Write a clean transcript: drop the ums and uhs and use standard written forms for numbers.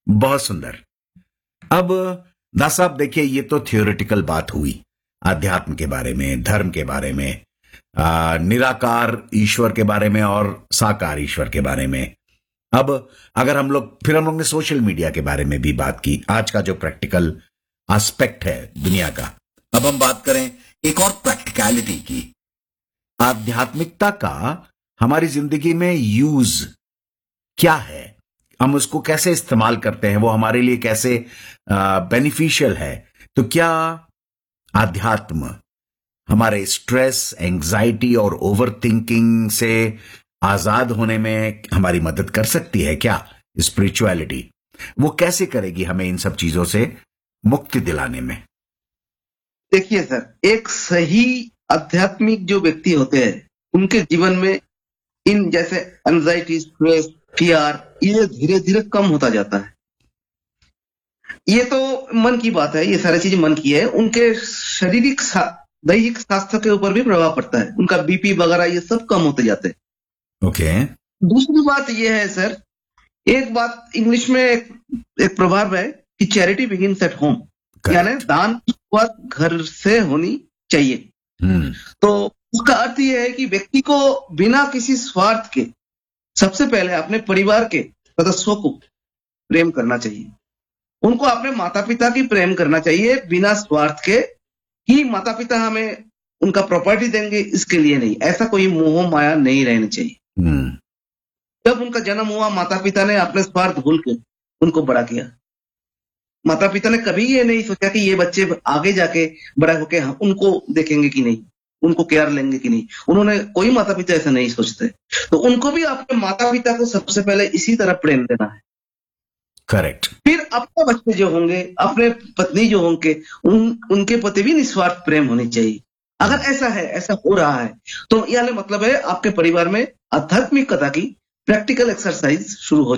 बहुत सुंदर। अब दास साहब देखिए, ये तो थियोरेटिकल बात हुई आध्यात्म के बारे में, धर्म के बारे में, निराकार ईश्वर के बारे में और साकार ईश्वर के बारे में। अब अगर हम लोग ने सोशल मीडिया के बारे में भी बात की, आज का जो प्रैक्टिकल एस्पेक्ट है दुनिया का। अब हम बात करें एक और प्रैक्टिकलिटी की, आध्यात्मिकता का हमारी जिंदगी में यूज क्या है, हम उसको कैसे इस्तेमाल करते हैं, वो हमारे लिए कैसे बेनिफिशियल है। तो क्या आध्यात्म हमारे स्ट्रेस, एंजाइटी और ओवर थिंकिंग से आजाद होने में हमारी मदद कर सकती है? क्या स्पिरिचुअलिटी वो कैसे करेगी हमें इन सब चीजों से मुक्ति दिलाने में? देखिए सर, एक सही आध्यात्मिक जो व्यक्ति होते हैं उनके जीवन में इन जैसे एंजाइटी, स्ट्रेस, फियर ये धीरे धीरे कम होता जाता है। ये तो मन की बात है, ये सारी चीजें मन की है। उनके शारीरिक दैहिक स्वास्थ्य के ऊपर भी प्रभाव पड़ता है, उनका बीपी वगैरह ये सब कम होते जाते हैं। ओके। दूसरी बात ये है सर, एक बात इंग्लिश में एक प्रभाव है कि चैरिटी बिगिंस एट होम, यानी दान की शुरुआत घर से होनी चाहिए। तो उसका अर्थ यह है कि व्यक्ति को बिना किसी स्वार्थ के सबसे पहले अपने परिवार के सदस्यों को प्रेम करना चाहिए। उनको अपने माता पिता की प्रेम करना चाहिए बिना स्वार्थ के, कि माता पिता हमें उनका प्रॉपर्टी देंगे इसके लिए नहीं, ऐसा कोई मोह माया नहीं रहनी चाहिए। जब उनका जन्म हुआ, माता पिता ने अपने स्वार्थ भूल के उनको बड़ा किया। माता पिता ने कभी ये नहीं सोचा कि ये बच्चे आगे जाके बड़ा होके उनको देखेंगे कि नहीं, उनको केयर लेंगे कि नहीं। उन्होंने, कोई माता पिता ऐसा नहीं सोचते। तो उनको भी अपने माता पिता को सबसे पहले इसी तरह प्रेम देना है। करेक्ट। फिर अपने बच्चे जो होंगे, अपने पत्नी जो होंगे, उनके प्रति भी निस्वार्थ प्रेम होनी चाहिए। अगर ऐसा है, ऐसा हो रहा है, तो यह मतलब है आपके परिवार में आध्यात्मिकता की प्रैक्टिकल एक्सरसाइज शुरू हो